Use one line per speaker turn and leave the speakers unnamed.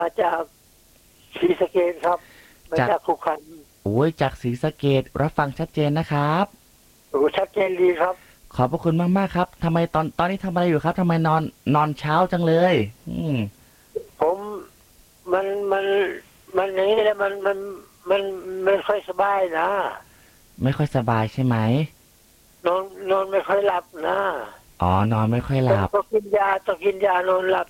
มาจากศรีสะเกษครับมา
จาก
จากสุพรรณ
โอ้ยจากศรีสะเกษรับฟังชัดเจนนะครับ
โอ้ชัดเจนดีครับ
ขอบพระคุณมากๆครับทำไมตอนนี้ทำอะไรอยู่ครับทำไมนอนเช้าจังเลย
ผมมันมันมันอย่างนี้แหละมันไม่ค่อยสบายนะ
ไม่ค่อยสบายใช่ไหม
นอนนอนไม่ค่อยหลับนะ
อ๋อนอนไม่ค่อยหลับ
ต้องกินยานอนหลับ